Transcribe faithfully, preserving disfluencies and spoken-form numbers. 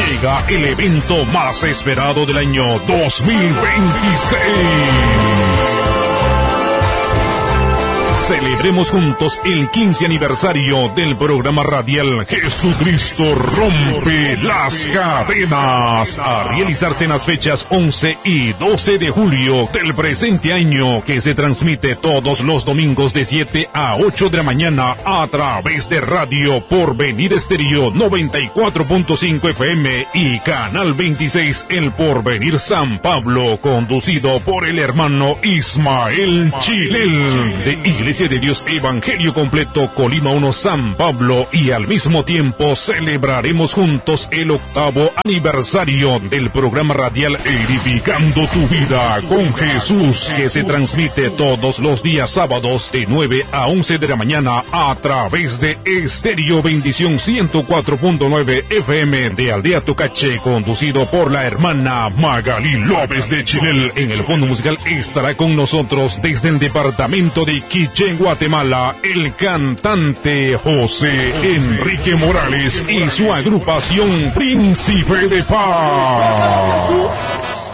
llega el evento más esperado del año dos mil veintiséis. Celebremos juntos el quince aniversario del programa radial Jesucristo Rompe las Cadenas, a realizarse en las fechas once y doce de julio del presente año, que se transmite todos los domingos de siete a ocho de la mañana a través de Radio Porvenir Estéreo noventa y cuatro punto cinco F M y Canal veintiséis El Porvenir San Pablo, conducido por el hermano Ismael Chilel de Iglesia de Dios Evangelio Completo Colima uno San Pablo, y al mismo tiempo celebraremos juntos el octavo aniversario del programa radial Edificando tu Vida con Jesús, que se transmite todos los días sábados de nueve a once de la mañana a través de Estéreo Bendición ciento cuatro punto nueve F M de Aldea Tocache, conducido por la hermana Magalí López de Chilel. En el fondo musical estará con nosotros desde el departamento de Quiché, Guatemala, el cantante José Enrique Morales y su agrupación Príncipe de Paz.